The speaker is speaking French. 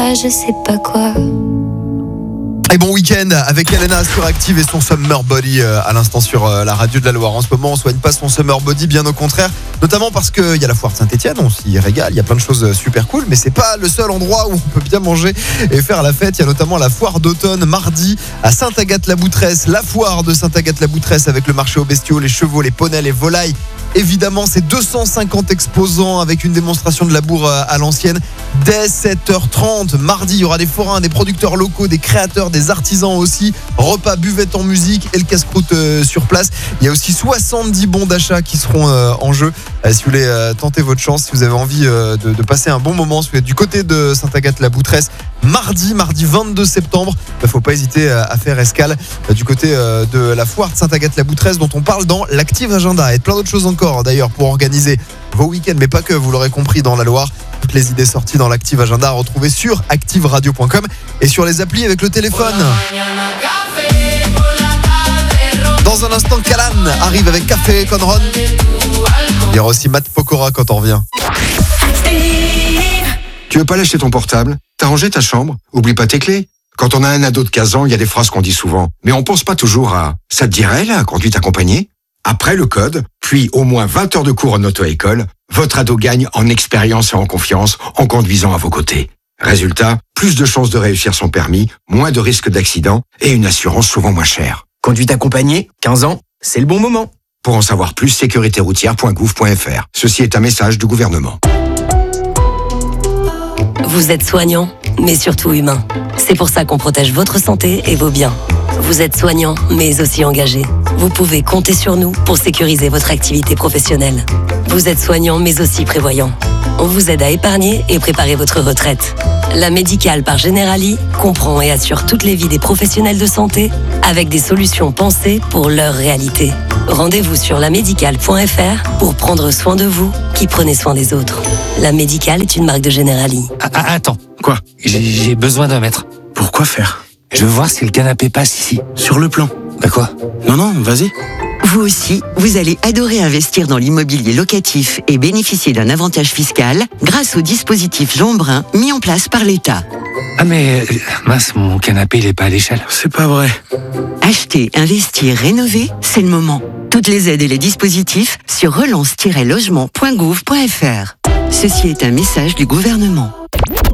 quoi, je sais pas quoi. Et bon week-end avec Elena sur Active et son Summer Body à l'instant sur la radio de la Loire. En ce moment, on soigne pas son Summer Body, bien au contraire. Notamment parce qu'il y a la foire de Saint-Etienne, on s'y régale, il y a plein de choses super cool. Mais c'est pas le seul endroit où on peut bien manger et faire la fête. Il y a notamment la foire d'automne mardi à Sainte-Agathe-la-Boutresse. La foire de Sainte-Agathe-la-Boutresse avec le marché aux bestiaux, les chevaux, les poneys, les volailles. Évidemment, c'est 250 exposants avec une démonstration de labour à l'ancienne. Dès 7h30, mardi, il y aura des forains, des producteurs locaux, des créateurs, des artisans aussi. Repas, buvette en musique et le casse-croûte sur place. Il y a aussi 70 bons d'achat qui seront en jeu. Si vous voulez tenter votre chance, si vous avez envie de passer un bon moment, si vous êtes du côté de Sainte-Agathe-la-Boutresse, mardi 22 septembre, il ne faut pas hésiter à faire escale du côté de la foire de Sainte-Agathe-la-Boutresse dont on parle dans l'Active Agenda et plein d'autres choses encore d'ailleurs pour organiser vos week-ends, mais pas que, vous l'aurez compris, dans la Loire. Toutes les idées sorties dans l'Active Agenda à retrouver sur activeradio.com et sur les applis avec le téléphone. Dans un instant, Calan arrive avec Café con Ron. Il y aura aussi Matt Pokora quand on revient. Tu veux pas lâcher ton portable? T'as rangé ta chambre? Oublie pas tes clés. Quand on a un ado de 15 ans, il y a des phrases qu'on dit souvent. Mais on pense pas toujours à « ça te dirait la conduite accompagnée ?» Après le code, puis au moins 20 heures de cours en auto-école, votre ado gagne en expérience et en confiance en conduisant à vos côtés. Résultat, plus de chances de réussir son permis, moins de risques d'accident et une assurance souvent moins chère. Conduite accompagnée, 15 ans, c'est le bon moment. Pour en savoir plus, sécuritéroutière.gouv.fr. Ceci est un message du gouvernement. Vous êtes soignant, mais surtout humain. C'est pour ça qu'on protège votre santé et vos biens. Vous êtes soignant, mais aussi engagé. Vous pouvez compter sur nous pour sécuriser votre activité professionnelle. Vous êtes soignant, mais aussi prévoyant. On vous aide à épargner et préparer votre retraite. La Médicale par Generali comprend et assure toutes les vies des professionnels de santé avec des solutions pensées pour leur réalité. Rendez-vous sur lamédicale.fr pour prendre soin de vous qui prenez soin des autres. La Médicale est une marque de Generali. Attends. Quoi? J'ai besoin d'un mètre. Pourquoi faire? Je veux voir si le canapé passe ici. Sur le plan. Bah quoi? Non, vas-y. Vous aussi, vous allez adorer investir dans l'immobilier locatif et bénéficier d'un avantage fiscal grâce au dispositif Jeanbrun mis en place par l'État. Ah mais, mince, mon canapé il est pas à l'échelle. C'est pas vrai. Acheter, investir, rénover, c'est le moment. Toutes les aides et les dispositifs sur relance-logement.gouv.fr. Ceci est un message du gouvernement.